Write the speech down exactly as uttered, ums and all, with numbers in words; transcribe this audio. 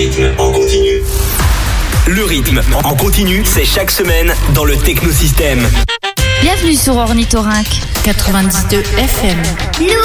rythme en continu. Le rythme en continu, c'est chaque semaine dans le Technosystème. Bienvenue sur Ornithorynque quatre-vingt-dix-deux F M.